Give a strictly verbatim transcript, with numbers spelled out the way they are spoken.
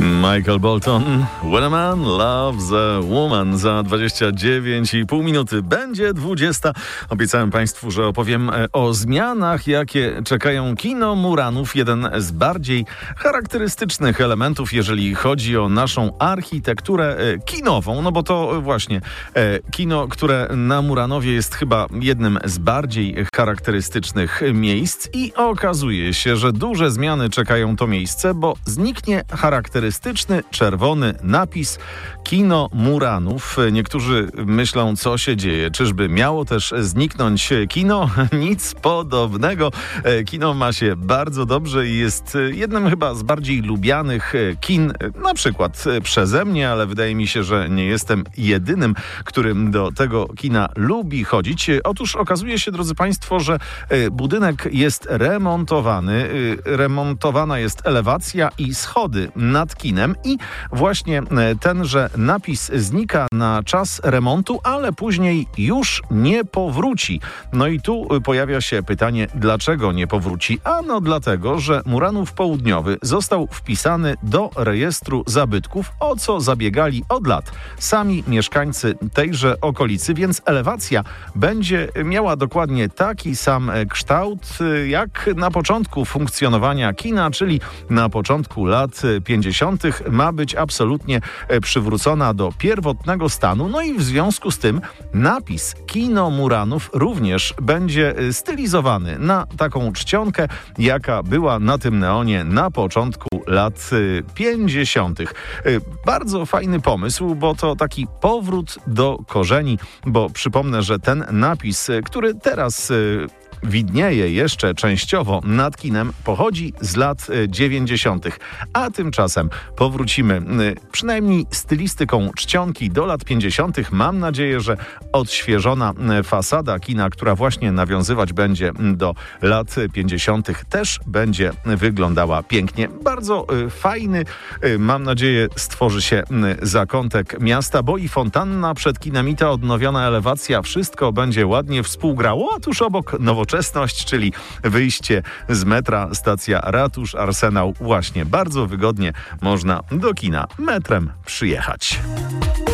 Michael Bolton, When a Man Loves a Woman. Za dwadzieścia dziewięć i pół minuty będzie dwudziesta. Obiecałem Państwu, że opowiem o zmianach, jakie czekają kino Muranów. Jeden z bardziej charakterystycznych elementów, jeżeli chodzi o naszą architekturę kinową. No bo to właśnie kino, które na Muranowie jest chyba jednym z bardziej charakterystycznych miejsc i okazuje się, że duże zmiany czekają to miejsce, bo zniknie charakterystyczny czerwony napis Kino Muranów. Niektórzy myślą, co się dzieje. Czyżby miało też zniknąć kino? Nic podobnego. Kino ma się bardzo dobrze i jest jednym chyba z bardziej lubianych kin, na przykład przeze mnie, ale wydaje mi się, że nie jestem jedynym, którym do tego kina lubi chodzić. Otóż okazuje się, drodzy Państwo, że budynek jest remontowany. Remontowana jest elewacja i schody nad kinem i właśnie tenże napis znika na czas remontu, ale później już nie powróci. No i tu pojawia się pytanie, dlaczego nie powróci? Ano dlatego, że Muranów Południowy został wpisany do rejestru zabytków, o co zabiegali od lat sami mieszkańcy tejże okolicy, więc elewacja będzie miała dokładnie taki sam kształt jak na początku funkcjonowania kina, czyli na początku lat pięćdziesiątych ma być absolutnie przywrócona do pierwotnego stanu. No i w związku z tym napis Kino Muranów również będzie stylizowany na taką czcionkę, jaka była na tym neonie na początku lat pięćdziesiątych. Bardzo fajny pomysł, bo to taki powrót do korzeni, bo przypomnę, że ten napis, który teraz widnieje jeszcze częściowo nad kinem, pochodzi z lat dziewięćdziesiątych. A tymczasem powrócimy przynajmniej stylistyką czcionki do lat pięćdziesiątych. Mam nadzieję, że odświeżona fasada kina, która właśnie nawiązywać będzie do lat pięćdziesiątych, też będzie wyglądała pięknie. Bardzo fajny, mam nadzieję, stworzy się zakątek miasta, bo i fontanna przed kinem, i ta odnowiona elewacja, wszystko będzie ładnie współgrało, a tuż obok nowoczesność, czyli wyjście z metra, stacja Ratusz, Arsenał. Właśnie bardzo wygodnie można do kina metrem przyjechać.